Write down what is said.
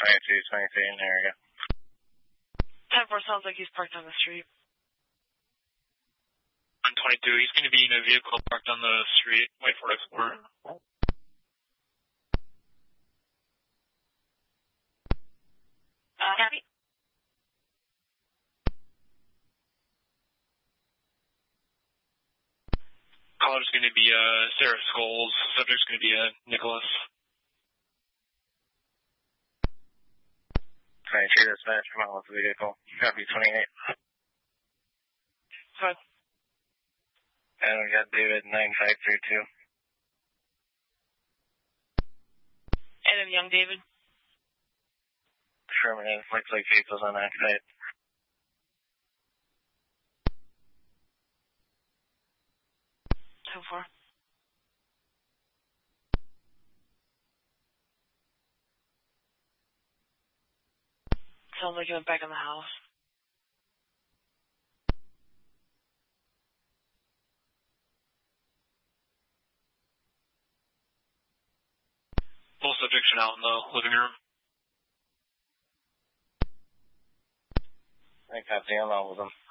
22, 23 in the area. 10-4 sounds like he's parked on the street. On 22, he's going to be in a vehicle parked on the street. Wait for Explorer. Happy? Caller's going to be Sarah Scholes. Subject's going to be Nicholas. 22 dispatch, come out with the vehicle. Copy 28. Good. And we got David 9532. And young David? Affirmative, looks like vehicle's unoccupied. So far. Sounds like he went back in the house. Both subjects are out in the living room. I copy on all of them.